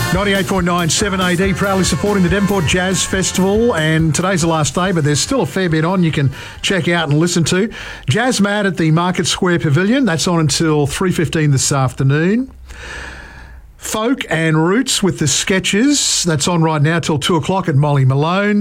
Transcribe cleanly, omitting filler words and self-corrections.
98.9 7AD proudly supporting the Devonport Jazz Festival, and today's the last day, but there's still a fair bit on you can check out and listen to. Jazz Mad at the Market Square Pavilion, that's on until 3:15 this afternoon. Folk and Roots with the Sketches, that's on right now till 2 o'clock at Molly Malone.